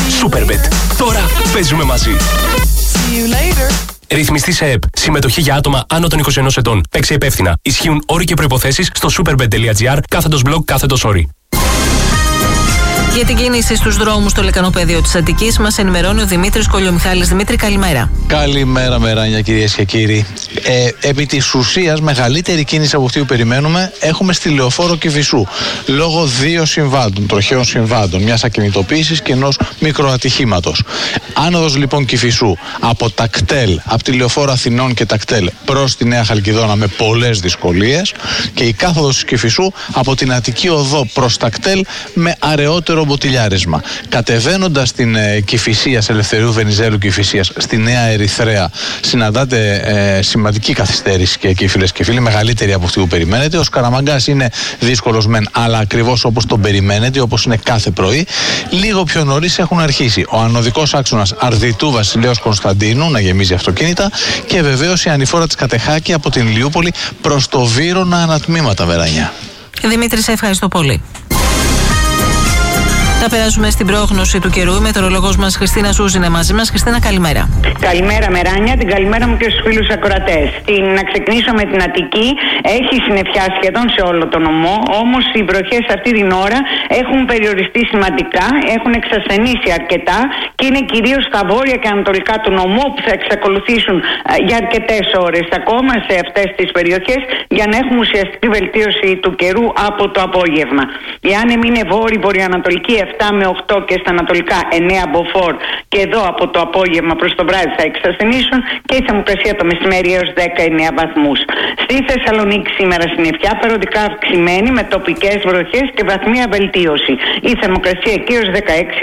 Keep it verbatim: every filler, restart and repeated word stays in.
Superbet. Τώρα παίζουμε μαζί. Ρυθμιστή σε ΕΠ. Συμμετοχή για άτομα άνω των είκοσι ενός ετών. Παίξε υπεύθυνα. Ισχύουν όροι και προϋποθέσεις στο superbet.gr κάθετος blog κάθετος όροι. Για την κίνηση στους δρόμους στο λεκανοπέδιο της Αττικής μας ενημερώνει ο Δημήτρης Κολιομιχάλης. Δημήτρη, καλημέρα. Καλημέρα, Μεράνια, κυρίες και κύριοι. Ε, επί της ουσίας, μεγαλύτερη κίνηση από αυτή που περιμένουμε έχουμε στη Λεωφόρο Κηφισού. Λόγω δύο συμβάντων, τροχαίων συμβάντων, μιας ακινητοποίησης και ενός μικροατυχήματος. Άνοδος λοιπόν Κηφισού από τα κτέλ, από τη Λεωφόρο Αθηνών και τα κτέλ προς τη Νέα Χαλκιδόνα με πολλές δυσκολίες. Και η κάθοδος της Κηφισού από την Αττική Οδό προς τα κτέλ με αραιότερο μποτιλιάρισμα. Κατεβαίνοντας την ε, Κηφισίας, Ελευθερίου Βενιζέλου Κηφισίας, στη Νέα Ερυθρέα, συναντάτε ε, σημαντική καθυστέρηση και εκεί, φίλες και φίλοι, μεγαλύτερη από αυτή που περιμένετε. Ο Σκαραμαγκάς είναι δύσκολος μεν, αλλά ακριβώς όπως τον περιμένετε, όπως είναι κάθε πρωί. Λίγο πιο νωρίς έχουν αρχίσει ο ανωδικός άξονας Αρδιτού Βασιλέως Κωνσταντίνου να γεμίζει αυτοκίνητα και βεβαίως η ανηφόρα της Κατεχάκη από την Ηλιούπολη προς το Βύρωνα ανατμήματα, Βερανιά. Δημήτρη, σε ευχαριστώ πολύ. Θα περάσουμε στην πρόγνωση του καιρού. Η μετεωρολόγος μας Χριστίνα Σούζη είναι μαζί μας. Χριστίνα, καλημέρα. Καλημέρα, Μεράνια. Την καλημέρα μου και στους φίλους ακροατές. Την, να ξεκινήσω με την Αττική. Έχει συννεφιά σχεδόν σε όλο τον νομό. Όμως οι βροχές αυτή την ώρα έχουν περιοριστεί σημαντικά. Έχουν εξασθενήσει αρκετά και είναι κυρίως στα βόρεια και ανατολικά του νομού που θα εξακολουθήσουν α, για αρκετές ώρες ακόμα σε αυτές τις περιοχές για να έχουμε ουσιαστική βελτίωση του καιρού από το απόγευμα. Η άνεμη είναι βόρειο-βορειοανατολική επτά με οκτώ και στα ανατολικά εννέα μποφόρ και εδώ από το απόγευμα προς το βράδυ θα εξασθενήσουν και η θερμοκρασία το μεσημέρι έως δεκαεννέα βαθμούς. Στη Θεσσαλονίκη σήμερα συννεφιά περιοδικά αυξημένη με τοπικές βροχές και βαθμία βελτίωση. Η θερμοκρασία εκεί έως δεκαέξι